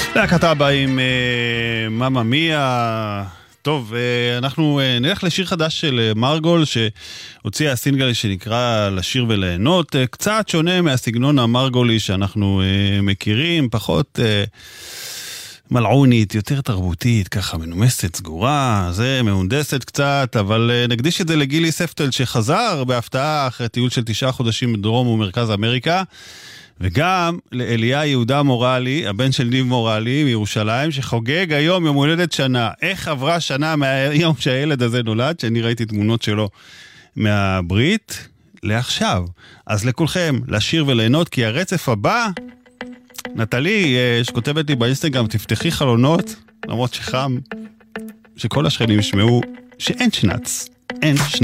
להקת אבא עם מאמה מיה. טוב, אנחנו נלך לשיר חדש של מרגול שהוציאה הסינגל שנקרא לשיר וליהנות, קצת שונה מהסגנון המרגולי שאנחנו מכירים, פחות מלעונית, יותר תרבותית, ככה מנומסת, סגורה, זה מהונדסת קצת, אבל נקדיש את זה לגילי ספטל שחזר בהפתעה אחרי טיול של 9 חודשים בדרום ומרכז אמריקה, וגם לאליה יהודה מורלי, הבן של ניב מורלי מירושלים, שחוגג היום יום הולדת שנה. איך עברה שנה מהיום שהילד הזה נולד, שאני ראיתי תמונות שלו מהברית, לעכשיו. אז לכולכם, לשיר וליהנות, כי הרצף הבא, נטלי, שכותבת לי באינסטגרם, תפתחי חלונות, למרות שחם, שכל השכנים ישמעו שאין שנץ, אין שנץ.